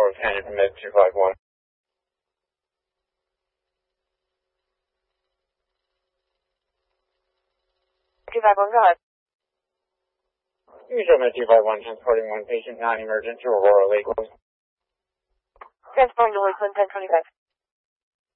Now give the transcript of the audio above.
Aurora Canyon from Med 251. 251, go ahead. Usual Med 251, transporting one patient non-emergent to Aurora Lakewood. Transporting to Lakeland 1025.